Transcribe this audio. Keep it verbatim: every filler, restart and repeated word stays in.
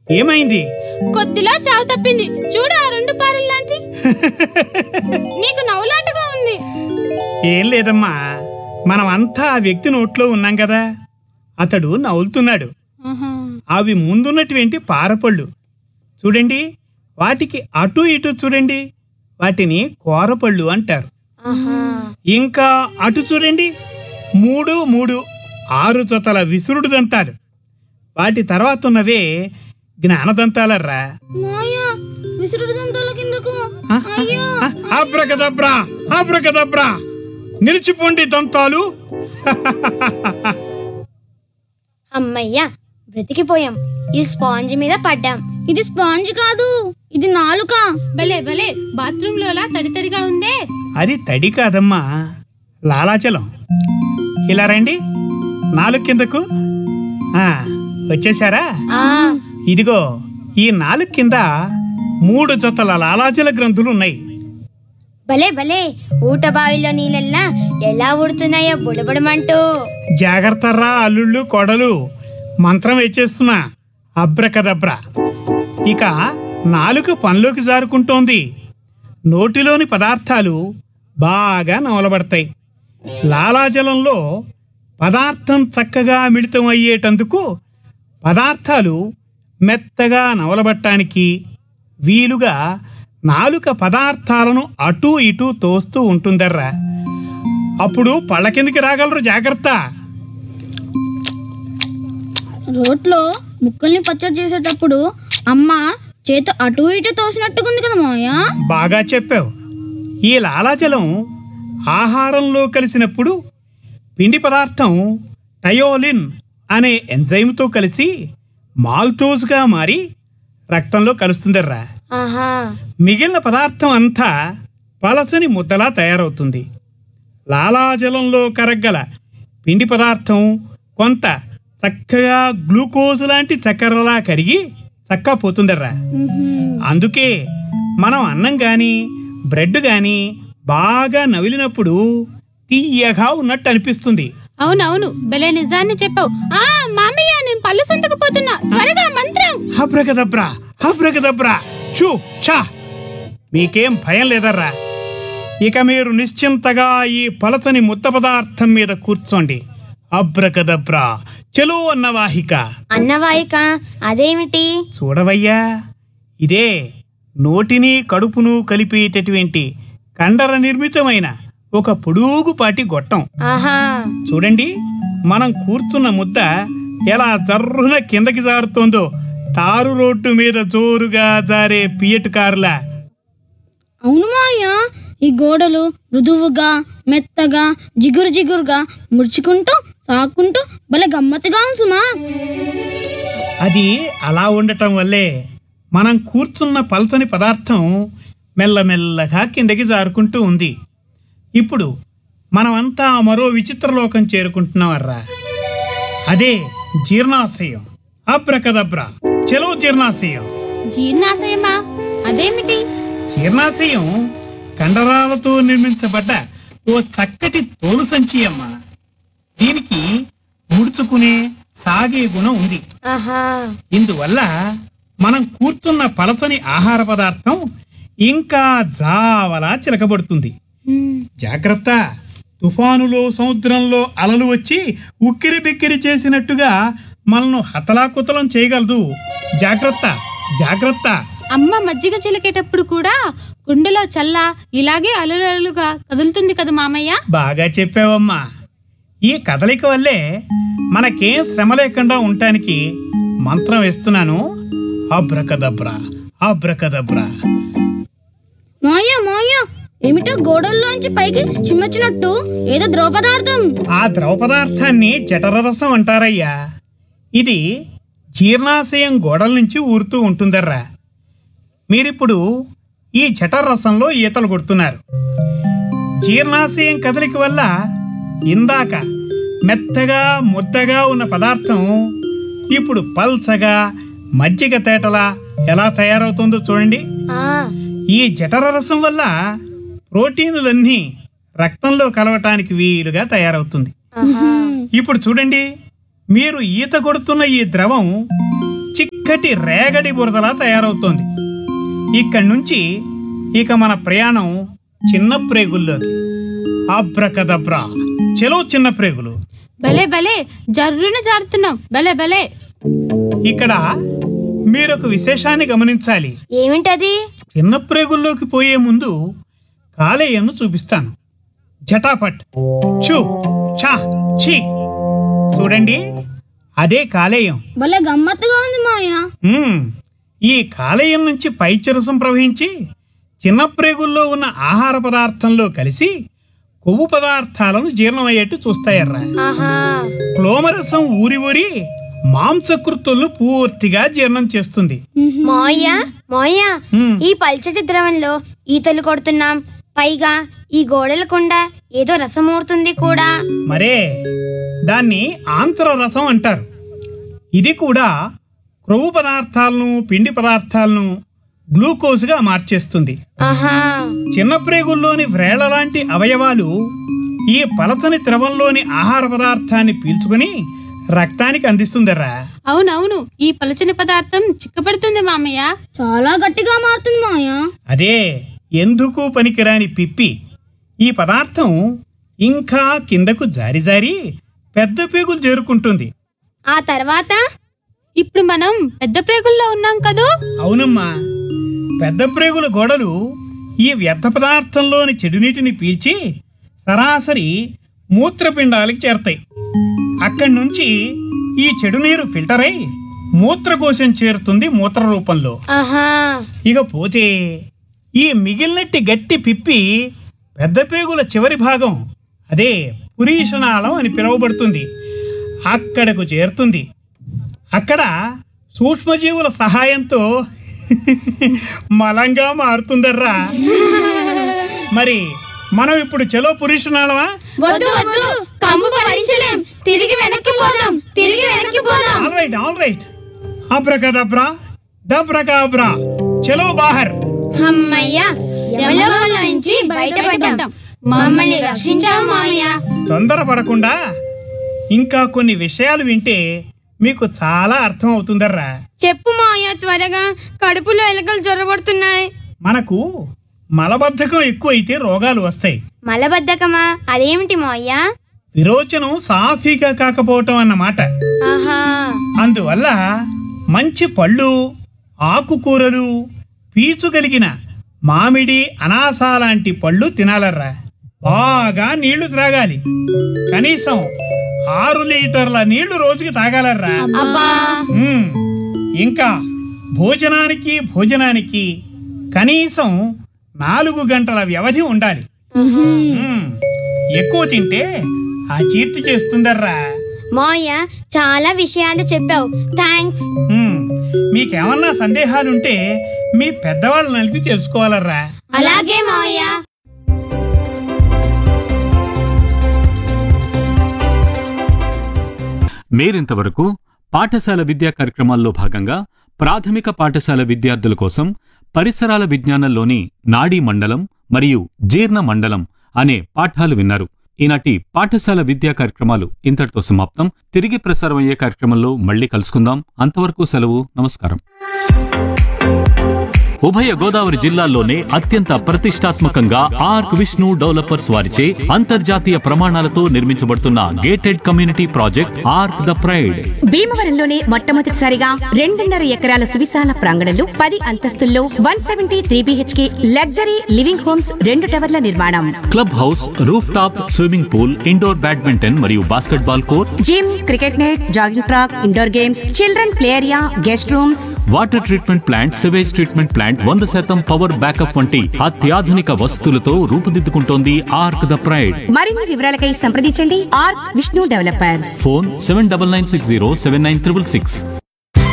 ఏమైంది? కొద్దిలా చావు తప్పింది. చూడు ఆ రెండు పారలు లాంటి. నీకు నవ్వులాటగా ఉంది. ఏం లేదమ్మా, మనం అంతా ఆ వ్యక్తి నోట్లో ఉన్నాం కదా, అతడు నవ్వులుతున్నాడు. అవి ముందున్నటువంటి పారపళ్ళు చూడండి, వాటికి అటు ఇటు చూడండి, వాటిని కోరపళ్ళు అంటారు. ఇంకా అటు చూడండి, మూడు మూడు ఆరు జతల విసురుడు దంతాలు. వాటి తర్వాత ఉన్నవే జ్ఞానదంతాలర్రా. అబ్రకదబ్రా అబ్రకదబ్రా, నిలిచిపోండి దంతాలు. అమ్మయ్యా, బ్రతికిపోయాం. ఈ స్పాంజ్ మీద పడ్డాం. ఇది స్పాంజ్ కాదు, ఇది నాలుక. భలే భలే, బాత్రూమ్ లోలా తడి తడిగా ఉందే. అది తడి కాదమ్మా, లాలాచలం. ఇలా రండి, నాలుగు కిందకు. ఆ వచ్చేసారా? ఇదిగో ఈ నాలుగు కింద మూడు జతల లాలాజల గ్రంథులు ఉన్నాయి. భలే భలే, ఊట బావిలో నీళ్ళల్లా ఎలా ఊడుతున్నాయో బుడబుడమంటూ. జాగ్రత్తరా అల్లుళ్ళు కొడలు, మంత్రం వేచేస్తున్నా. అబ్రకదబ్రా. ఇక నాలుక పనిలోకి జారుకుంటోంది. నోటిలోని పదార్థాలు బాగా నవలబడతాయి. లాలాజలంలో పదార్థం చక్కగా మిళితం అయ్యేటందుకు పదార్థాలు మెత్తగా నవలబట్టానికి వీలుగా నాలుక పదార్థాలను అటూ ఇటూ తోస్తూ ఉంటుందర్రా. అప్పుడు పళ్ళ కిందికి రాగలరు, జాగ్రత్త. రోట్లో ముక్కల్ని పచ్చడి చేసేటప్పుడు అమ్మ చేత అటు ఇటు తోసినట్టుకుంది కదా మావయ్య. బాగా చెప్పావు. ఈ లాలాజలం ఆహారంలో కలిసినప్పుడు పిండి పదార్థం టయోలిన్ అనే ఎంజైమ్తో కలిసి మాల్టోజ్గా మారి రక్తంలో కలుస్తుందర్రా. మిగిలిన పదార్థం అంతా పలచని ముద్దలా తయారవుతుంది. లాలాజలంలో కరగ్గల పిండి పదార్థం కొంత చక్కగా గ్లూకోజ్ లాంటి చక్కెరలా కరిగి చక్కపోతుందర్రా. అందుకే మనం అన్నం గాని బ్రెడ్ గాని బాగా నవిలినప్పుడు తీయగా ఉన్నట్టు అనిపిస్తుంది. అవునవును, భలే నిజాన్ని చెప్పావు. ఆ మామయ్య, నేను పళ్ళు సంతకపోతున్నా, త్వరగా మంత్రం. అబ్రకదబ్రా అబ్రకదబ్రా చూ చా. మీకేం భయం లేదర్రా. ఇక మీరు నిశ్చింతగా ఈ పలచని ముద్ద పదార్థం మీద కూర్చోండి. అబ్రకదబ్రా చలో అన్నవాహిక. అన్నవాహిక అదేమిటి? చూడవయ్యా, ఇదే నోటిని కడుపును కలిపేటటువంటి కండర నిర్మితమైన ఒక పొడుగుపాటి గొట్టం. చూడండి, మనం కూర్చున్న ముద్ద ఎలా జర్రున కిందకి జారుతోందో, తారు రోడ్డు మీద జోరుగా జారే పియటు కారులా. అవును మావయ్య, ఈ గోడలు మృదువుగా మెత్తగా జిగురు జిగురుగా ముడుచుకుంటూ సాకుంటూ భలే గమ్మత్తుగా సుమా. అది అలా ఉండటం వల్లే మనం కూర్చున్న పలచని పదార్థం మెల్లమెల్లగా కిందకి జారుకుంటూ ఉంది. ఇప్పుడు మనమంతా మరో విచిత్రలోకం చేరుకుంటున్నామర్రా. అదే జీర్ణాశయం. అబ్రకదబ్రా చలో జీర్ణాశయం. జీర్ణాశయమా? అదేమిటి? జీర్ణాశయం కండరాలతో నిర్మించబడ్డ ఓ చక్కటి తోలు సంచి అమ్మ. దీనికి ముడుచుకునే సాగే గుణం ఉంది. ఇందువల్ల మనం కూర్చున్న పలచని ఆహార పదార్థం ఇంకా జావలా చిలకబడుతుంది. జాగ్రత్త, తుఫానులో సముద్రంలో అలలు వచ్చి ఉక్కిరి బిక్కిరి చేసినట్టుగా మనను హతలాకుతలం చేయగలదు. జాగ్రత్త జాగ్రత్త. అమ్మ మజ్జిగ చిలికేటప్పుడు కూడా కుండలో చల్ల ఇలాగే అలలలుగా కదులుతుంది కదా మామయ్య. బాగా చెప్పావమ్మా. ఈ కదలిక వల్లే మనకేం శ్రమ లేకుండా ఉండటానికి మంత్రం వేస్తున్నాను. Abracadabra abracadabra. మాయా మాయా, ఏమిటో గోడల్లోంచి పైకి చిమ్మచ్చినట్టు ఏదో ద్రవ పదార్థం. ఆ ద్రవ పదార్థాన్ని జఠరరసం అంటారయ్యా. ఇది జీర్ణాశయం గోడల నుంచి ఊరుతూ ఉంటుందర్రా. మీరిప్పుడు ఈ జఠరరసంలో ఈతలు కొడుతున్నారు. జీర్ణాశయం కదలిక వల్ల ఇందాక మెత్తగా ముద్దగా ఉన్న పదార్థం ఇప్పుడు పల్చగా మజ్జిగ తేటలా ఎలా తయారవుతుందో చూడండి. ఈ జఠరరసం వల్ల ప్రోటీనులన్నీ రక్తంలో కలవటానికి వీలుగా తయారవుతుంది. ఇప్పుడు చూడండి, మీరు ఈత కొడుతున్న ఈ ద్రవం చిక్క చిక్కటి రేగడి బురదలా తయారవుతోంది. ఇక్కడి నుంచి ఇక మన ప్రయాణం చిన్న ప్రేగుల్లోకి. అబ్రకదబ్రా, చెలో చిన్న ప్రేగులు. భలే భలే జర్రున జారుతున్నాం. భలే భలే. ఇక్కడ మీరొక విశేషాన్ని గమనించాలి. ఏమిటది? చిన్న ప్రేగుల్లోకి పోయే ముందు కాలేయంను చూపిస్తాను. జటాపట్, చూ, చా, చీ. చూడండి, అదే కాలేయం. భలే గమ్మత్తుగా ఉంది మాయా. మ్మ్. ఈ కాలేయం నుంచి పైచరసం ప్రవహించి చిన్న ప్రేగుల్లో ఉన్న ఆహార పదార్థంలో కలిసి కొవ్వు పదార్థాలను జీర్ణమయ్యేట్టు చూస్తాయర్రా. ఆహా. క్లోమరసం ఊరి ఊరి మాంసకృతులను పూర్తిగా జీర్ణం చేస్తుంది. మావయ్య మావయ్య మ్మ్. ఈ పల్చటి ద్రవంలో ఈతలు కొడుతున్నాం, పైగా ఈ గోడల కుండ ఏదో రసం ఊరుతుంది కూడా. మరే దాన్ని ఆంతర రసం అంటారు. ఇది కూడా క్రొవ్వు పదార్థాలను పిండి పదార్థాలను గ్లూకోజ్గా మార్చేస్తుంది. ఆహా. చిన్న ప్రేగుల్లోని వ్రేళ్ల లాంటి అవయవాలు ఈ పలచని ద్రవంలోని ఆహార పదార్థాన్ని పీల్చుకుని రక్తానికి అందిస్తుందరా. అవునవును, ఈ పలచని పదార్థం చిక్కబడుతుంది మామయ్య. చాలా గట్టిగా మారుతుంది మాయా. అదే ఎందుకు పనికిరాని పిప్పి. ఈ పదార్థం ఇంకా కిందకు జారి జారి పెద్ద పేగులు చేరుకుంటుంది. ఆ తర్వాత ఇప్పుడు మనం పెద్ద ప్రేగుల్లో ఉన్నాం కదూ. అవునమ్మా, పెద్ద ప్రేగుల గోడలు ఈ వ్యర్థ పదార్థంలోని చెడునీటిని పీల్చి సరాసరి మూత్రపిండాలకి చేరతాయి. అక్కడి నుంచి ఈ చెడు నీరు ఫిల్టర్ అయి మూత్రకోశం చేరుతుంది మూత్ర రూపంలో. ఆహా. ఇక పోతే ఈ మిగిలినట్టి గట్టి పిప్పి పెద్ద పేగుల చివరి భాగం, అదే పురీషనాళం అని పిలువబడుతుంది, అక్కడకు చేరుతుంది. అక్కడ సూక్ష్మజీవుల సహాయంతో మలంగా మారుతుందర్రా. మరి మనం ఇప్పుడు చలో పురీషనాళమా? వద్దు వద్దు, కమ్ము భరించలేం. తిరిగి వెనక్కి పోదాం, తిరిగి వెనక్కి పోదాం. All right all right. Abracadabra దబ్రకాబ్రా, చలో బాహర్. అమ్మయ్య, యమలోకంలో నుంచి బయటపడ్డాం. మమ్మల్ని రక్షించావు మామయ్య. తొందరపడకుండా ఇంకా కొన్ని విషయాలు వింటే మీకు చాలా అర్థం అవుతుందర్రా. చెప్పు మామయ్య త్వరగా, కడుపులో ఎలకలు జొరబడుతున్నాయి. మనకు మలబద్ధకం ఎక్కువైతే రోగాలు వస్తాయి. మలబద్ధకమా? అదేమిటి మామయ్య? విరోచనం సాఫీగా కాకపోవటం అన్నమాట. ఆహా. అందువల్ల మంచి పళ్ళు, ఆకుకూరలు, పీచు కలిగిన మామిడి, అనాస లాంటి పళ్ళు తినాలర్రా. బాగా నీళ్లు త్రాగాలి. కనీసం ఆరు లీటర్ల నీళ్లు రోజుకి తాగాలర్రా. అబ్బా. ఉమ్, ఇంకా భోజనానికి భోజనానికి కనీసం నాలుగు గంటల వ్యవధి ఉండాలి. ఉమ్, ఎక్కువ తింటే అజీర్తి చేస్తుందర్రా. మామయ్య చాలా విషయాలు చెప్పావు, థ్యాంక్స్. ఉమ్, మీకేమన్నా సందేహాలుంటే మీ పెద్దవాళ్ళని నలిపి తెలుసుకోవాలర్రా. అలాగే మామయ్య. మీరింతవరకు పాఠశాల విద్యా కార్యక్రమాల్లో భాగంగా ప్రాథమిక పాఠశాల విద్యార్థుల కోసం పరిసరాల విజ్ఞానంలోని నాడీ మండలం మరియు జీర్ణ మండలం అనే పాఠాలు విన్నారు. ఈనాటి పాఠశాల విద్యా కార్యక్రమాలు ఇంతటితో సమాప్తం. తిరిగి ప్రసారమయ్యే కార్యక్రమంలో మళ్ళీ కలుసుకుందాం. అంతవరకు సెలవు. నమస్కారం. ఉభయ గోదావరి జిల్లాల్లోనే అత్యంత ప్రతిష్టాత్మకంగా ఆర్క్ విష్ణు డెవలపర్స్ వారిచే అంతర్జాతీయ ప్రమాణాలతో నిర్మించబడుతున్న gated community project arc the pride. భీమవరంలోనే మొట్టమొదటిసారిగా రెండున్నర ఎకరాల సువిశాల ప్రాంగణంలో పది అంతస్తుల్లో one seventy three BHK luxury living homes రెండు టవర్ల నిర్మాణం. Club house, roof top swimming pool, indoor badminton మరియు basket ball court, gym, cricket net, jogging track, indoor games, children play area, guest rooms, water treatment plant, sewage treatment plant, వంద శాతం power backup వంటి అత్యాధునిక వసతులతో రూపుదిద్దుకుంటోంది arc the pride. మరిన్ని వివరాలకై సంప్రదించండి arc Vishnu developers. Phone seven double nine six zero seven nine triple six.